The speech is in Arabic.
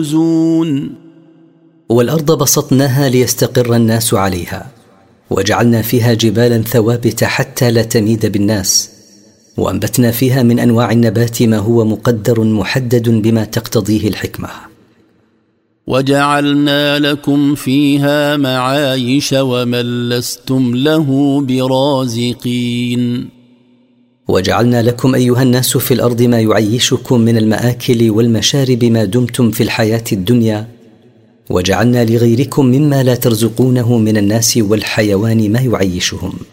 والأرض بسطناها ليستقر الناس عليها، وجعلنا فيها جبالا ثوابت حتى لا تميد بالناس، وأنبتنا فيها من أنواع النبات ما هو مقدر محدد بما تقتضيه الحكمة. وجعلنا لكم فيها معايش ومن لستم له برازقين. وجعلنا لكم أيها الناس في الأرض ما يعيشكم من المآكل والمشارب ما دمتم في الحياة الدنيا، وجعلنا لغيركم مما لا ترزقونه من الناس والحيوان ما يعيشهم.